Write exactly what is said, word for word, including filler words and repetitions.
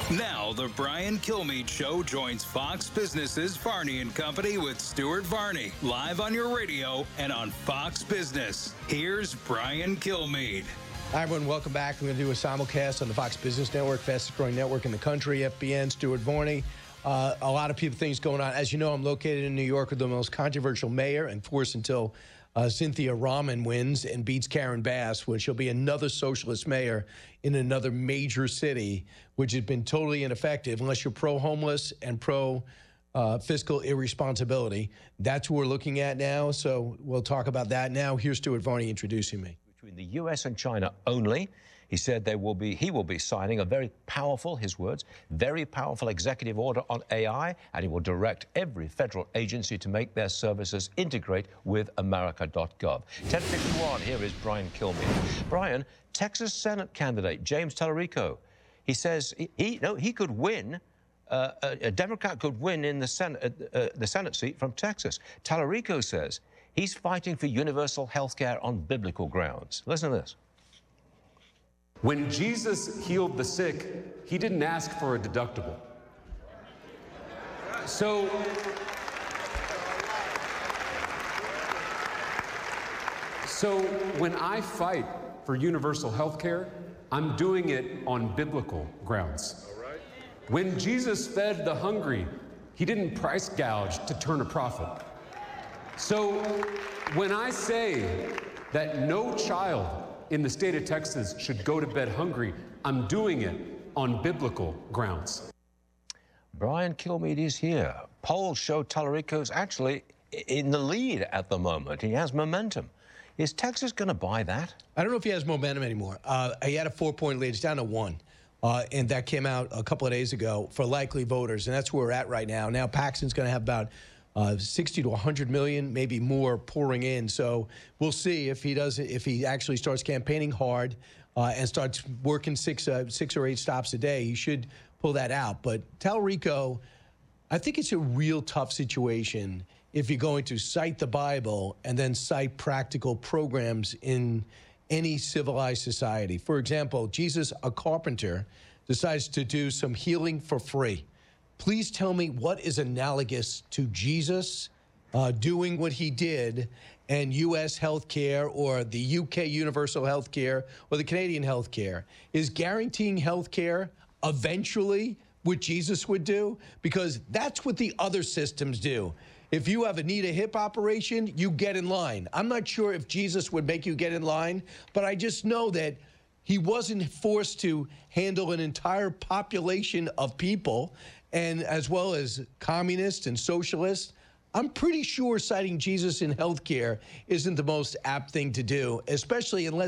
Now, the Brian Kilmeade Show joins Fox Business's Varney and Company with Stuart Varney, live on your radio and on Fox Business. Here's Brian Kilmeade. Hi, everyone. Welcome back. We're going to do a simulcast on the Fox Business Network, fastest growing network in the country, F B N, Stuart Varney. Uh, a lot of people, things going on. As you know, I'm located in New York with the most controversial mayor, and of course, until uh, Cynthia Rahman wins and beats Karen Bass, which will be another socialist mayor in another major city, which has been totally ineffective unless you're pro-homeless and pro uh, fiscal irresponsibility. That's what we're looking at now. So we'll talk about that now. Here's Stuart Varney introducing me. Between the U S and China only. He said they will be, he will be signing a very powerful, his words, very powerful executive order on A I, and he will direct every federal agency to make their services integrate with America dot gov. ten fifty-one, here is Brian Kilmeade. Brian, Texas Senate candidate James Tallarico, he says he, he, no, he could win, uh, a, a Democrat could win in the Senate, uh, the Senate seat from Texas. Tallarico says he's fighting for universal health care on biblical grounds. Listen to this. When Jesus healed the sick, he didn't ask for a deductible. So, so when I fight for universal health care, I'm doing it on biblical grounds. When Jesus fed the hungry, he didn't price gouge to turn a profit. So when I say that no child in the state of Texas should go to bed hungry, I'm doing it on biblical grounds. Brian Kilmeade is here. Polls show Tallarico's actually in the lead at the moment. He has momentum. Is Texas going to buy that? I don't know if he has momentum anymore. Uh, he had a four-point lead. It's down to one. Uh, and that came out a couple of days ago for likely voters, and that's where we're at right now. Now Paxton's going to have about Uh, sixty to one hundred million, maybe more, pouring in. So we'll see if he does. If he actually starts campaigning hard uh, and starts working six, uh, six or eight stops a day, he should pull that out. But Tallarico, I think it's a real tough situation if you're going to cite the Bible and then cite practical programs in any civilized society. For example, Jesus, a carpenter, decides to do some healing for free. Please tell me what is analogous to Jesus uh, doing what he did and U S healthcare or the U K universal healthcare or the Canadian healthcare. Is guaranteeing healthcare eventually what Jesus would do? Because that's what the other systems do. If you have a need a hip operation, you get in line. I'm not sure if Jesus would make you get in line, but I just know that he wasn't forced to handle an entire population of people, and as well as communists and socialists. I'm pretty sure citing Jesus in healthcare isn't the most apt thing to do, especially unless